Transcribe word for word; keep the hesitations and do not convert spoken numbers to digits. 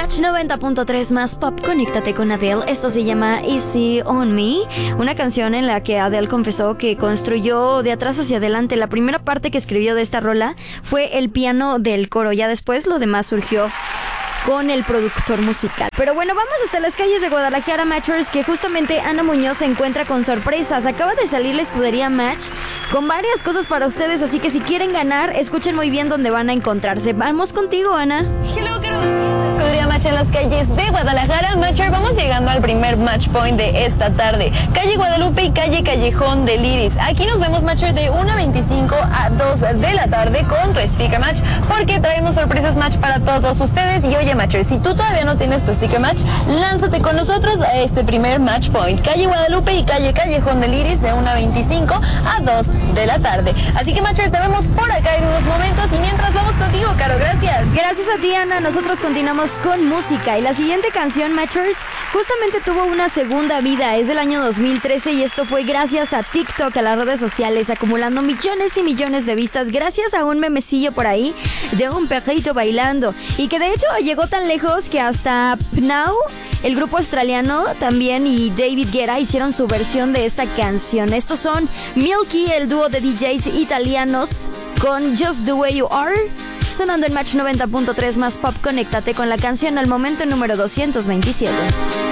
Match noventa punto tres más pop, conéctate con Adele. Esto se llama Easy on Me, una canción en la que Adele confesó que construyó de atrás hacia adelante. La primera parte que escribió de esta rola fue el piano del coro, ya después lo demás surgió con el productor musical. Pero bueno, vamos hasta las calles de Guadalajara, Matchers, que justamente Ana Muñoz se encuentra con sorpresas. Acaba de salir la escudería Match con varias cosas para ustedes, así que si quieren ganar, escuchen muy bien dónde van a encontrarse. Vamos contigo, Ana. Hello, quiero decir, escudería Match en las calles de Guadalajara. Matcher, vamos llegando al primer match point de esta tarde. Calle Guadalupe y calle Callejón del Iris. Aquí nos vemos, Matcher, de una veinticinco a dos de la tarde con tu sticker match, porque traemos sorpresas match para todos ustedes. Y oye, Matcher, si tú todavía no tienes tu sticker match, lánzate con nosotros a este primer match point. Calle Guadalupe y calle Callejón del Iris de una veinticinco a dos de la tarde. Así que, Matcher, te vemos por acá en unos momentos y mientras vamos contigo, Caro, gracias. Gracias a ti, Ana. Nosotros continuamos con música y la siguiente canción, Matchers, justamente tuvo una segunda vida. Es del año dos mil trece y esto fue gracias a TikTok, a las redes sociales, acumulando millones y millones de vistas gracias a un memecillo por ahí de un perrito bailando, y que de hecho llegó tan lejos que hasta Pnau, el grupo australiano, también, y David Guetta hicieron su versión de esta canción. Estos son Milky, el dúo de D Js italianos, con Just the Way You Are, sonando en Match noventa punto tres más pop. Conéctate con la canción al momento número doscientos veintisiete.